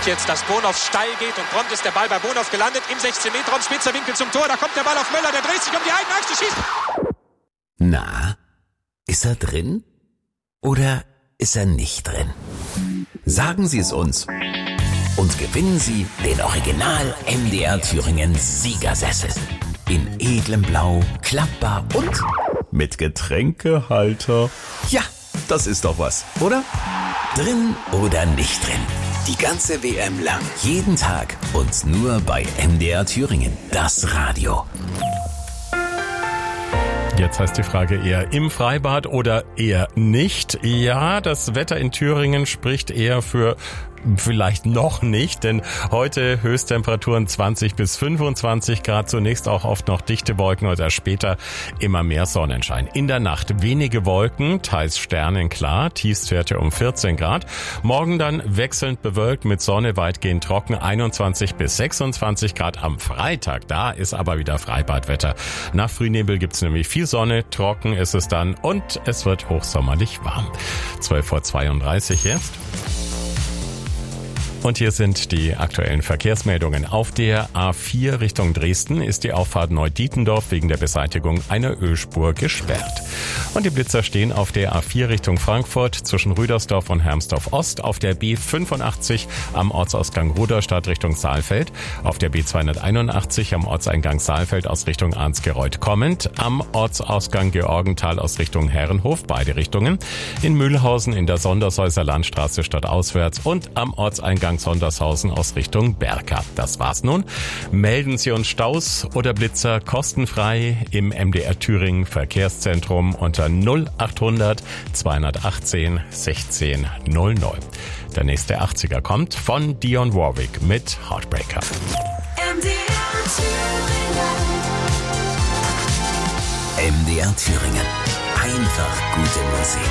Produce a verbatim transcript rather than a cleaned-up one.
jetzt, dass Bonhoff steil geht und prompt ist der Ball bei Bonhoff gelandet im sechzehn Meter Raum, spitzer Winkel zum Tor, da kommt der Ball auf Möller, der dreht sich um die eigene Achse, schießt. Na, ist er drin? Oder ist er nicht drin? Sagen Sie es uns und gewinnen Sie den Original M D R Thüringen Siegersessel. In edlem Blau, klappbar und mit Getränkehalter. Ja, das ist doch was, oder? Drin oder nicht drin? Die ganze W M lang, jeden Tag und nur bei M D R Thüringen, das Radio. Jetzt heißt die Frage eher im Freibad oder eher nicht. Ja, das Wetter in Thüringen spricht eher für vielleicht noch nicht, denn heute Höchsttemperaturen zwanzig bis fünfundzwanzig Grad, zunächst auch oft noch dichte Wolken oder später immer mehr Sonnenschein. In der Nacht wenige Wolken, teils sternenklar, Tiefstwerte um vierzehn Grad. Morgen dann wechselnd bewölkt mit Sonne, weitgehend trocken, einundzwanzig bis sechsundzwanzig Grad. Am Freitag, da ist aber wieder Freibadwetter. Nach Frühnebel gibt's nämlich viel Sonne, trocken ist es dann und es wird hochsommerlich warm. zwölf vor zweiunddreißig jetzt. Und hier sind die aktuellen Verkehrsmeldungen. Auf der A vier Richtung Dresden ist die Auffahrt Neudietendorf wegen der Beseitigung einer Ölspur gesperrt. Und die Blitzer stehen auf der A vier Richtung Frankfurt zwischen Rüdersdorf und Hermsdorf Ost, auf der B fünfundachtzig am Ortsausgang Ruderstadt Richtung Saalfeld, auf der B zweihunderteinundachtzig am Ortseingang Saalfeld aus Richtung Arnsgereuth kommend, am Ortsausgang Georgenthal aus Richtung Herrenhof, beide Richtungen, in Mühlhausen in der Sondershäuser Landstraße stadtauswärts und am Ortseingang Sondershausen aus Richtung Berka. Das war's nun. Melden Sie uns Staus oder Blitzer kostenfrei im M D R Thüringen Verkehrszentrum unter null achthundert zweihundertachtzehn sechzehn null null. Der nächste achtziger kommt von Dionne Warwick mit Heartbreaker. M D R Thüringen. Einfach gute Musik.